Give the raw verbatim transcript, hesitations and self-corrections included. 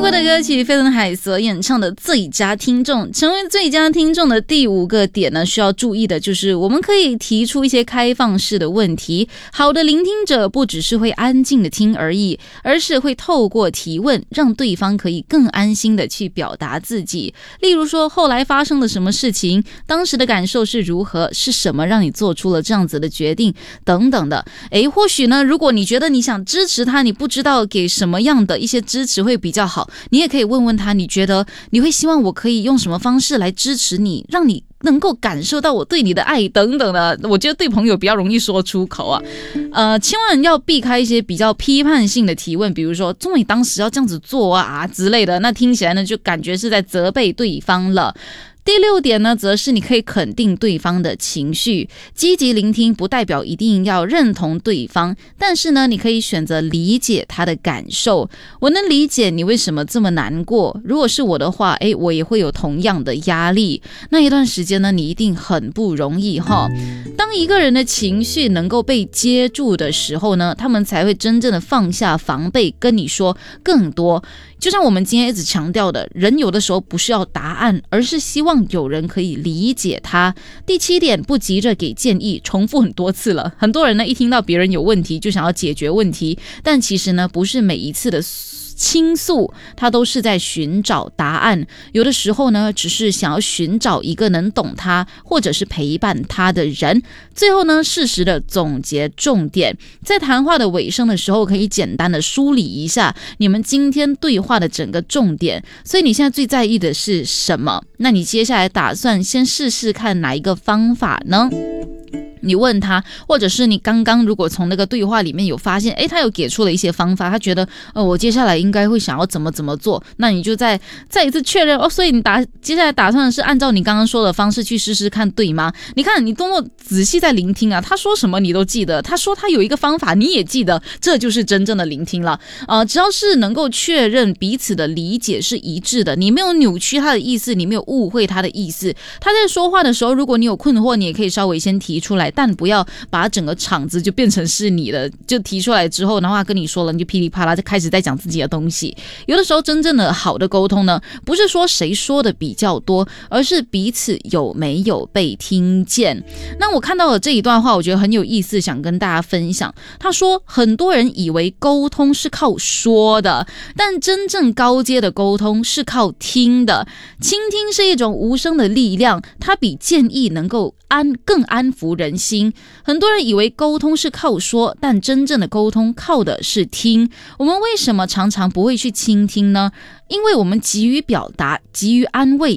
过的歌曲，飞轮海所演唱的《最佳听众》。成为最佳听众的第五个点呢，需要注意的就是我们可以提出一些开放式的问题。好的聆听者不只是会安静的听而已，而是会透过提问让对方可以更安心的去表达自己。例如说，后来发生了什么事情，当时的感受是如何，是什么让你做出了这样子的决定等等的。诶，或许呢，如果你觉得你想支持他，你不知道给什么样的一些支持会比较好，你也可以问问他，你觉得你会希望我可以用什么方式来支持你，让你能够感受到我对你的爱等等的。我觉得对朋友比较容易说出口啊，呃，千万要避开一些比较批判性的提问，比如说怎么你当时要这样子做啊啊之类的，那听起来呢就感觉是在责备对方了。第六点呢，则是你可以肯定对方的情绪。积极聆听不代表一定要认同对方，但是呢，你可以选择理解他的感受。我能理解你为什么这么难过，如果是我的话，诶，我也会有同样的压力。那一段时间呢，你一定很不容易哈。当一个人的情绪能够被接住的时候呢，他们才会真正的放下防备，跟你说更多。就像我们今天一直强调的，人有的时候不是要答案，而是希望有人可以理解他。第七点，不急着给建议，重复很多次了。很多人呢，一听到别人有问题就想要解决问题，但其实呢，不是每一次的倾诉他都是在寻找答案，有的时候呢，只是想要寻找一个能懂他或者是陪伴他的人。最后呢，适时的总结重点，在谈话的尾声的时候，可以简单的梳理一下你们今天对话的整个重点。所以你现在最在意的是什么？那你接下来打算先试试看哪一个方法呢？你问他，或者是你刚刚如果从那个对话里面有发现，诶，他有给出了一些方法，他觉得呃，我接下来应该会想要怎么怎么做，那你就再再一次确认哦。所以你打接下来打算是按照你刚刚说的方式去试试看，对吗？你看你多么仔细在聆听啊，他说什么你都记得，他说他有一个方法你也记得，这就是真正的聆听了。呃，只要是能够确认彼此的理解是一致的，你没有扭曲他的意思，你没有误会他的意思，他在说话的时候，如果你有困惑，你也可以稍微先提出来。但不要把整个场子就变成是你的，就提出来之后，然后他跟你说了，你就噼里啪啦就开始在讲自己的东西。有的时候真正的好的沟通呢，不是说谁说的比较多，而是彼此有没有被听见。那我看到了这一段话，我觉得很有意思，想跟大家分享。他说，很多人以为沟通是靠说的，但真正高阶的沟通是靠听的。倾听是一种无声的力量，它比建议能够安更安抚人心。很多人以为沟通是靠说，但真正的沟通靠的是听。我们为什么常常不会去倾听呢？因为我们急于表达，急于安慰，